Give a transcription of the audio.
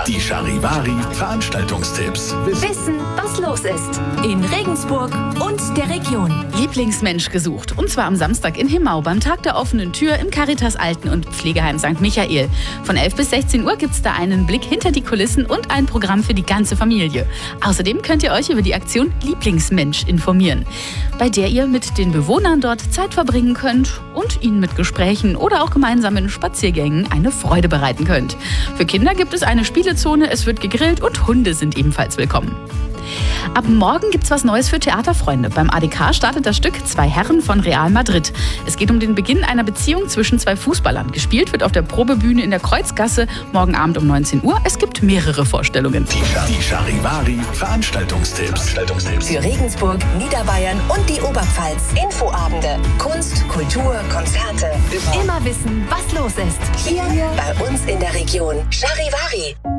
Die Charivari Veranstaltungstipps. Wissen, was los ist. In Regensburg und der Region. Lieblingsmensch gesucht. Und zwar am Samstag in Himau beim Tag der offenen Tür im Caritas Alten- und Pflegeheim St. Michael. Von 11 bis 16 Uhr gibt es da einen Blick hinter die Kulissen und ein Programm für die ganze Familie. Außerdem könnt ihr euch über die Aktion Lieblingsmensch informieren, bei der ihr mit den Bewohnern dort Zeit verbringen könnt und ihnen mit Gesprächen oder auch gemeinsamen Spaziergängen eine Freude bereiten könnt. Für Kinder gibt es eine Spielezone, es wird gegrillt und Hunde sind ebenfalls willkommen. Ab morgen gibt's was Neues für Theaterfreunde. Beim ADK startet das Stück Zwei Herren von Real Madrid. Es geht um den Beginn einer Beziehung zwischen zwei Fußballern. Gespielt wird auf der Probebühne in der Kreuzgasse morgen Abend um 19 Uhr. Es gibt mehrere Vorstellungen. Die Charivari Veranstaltungstipps. Für Regensburg, Niederbayern und die Oberpfalz. Infoabende, Kunst, Kultur, Konzerte. Immer wissen, was los ist. Hier bei uns in der Region. Charivari.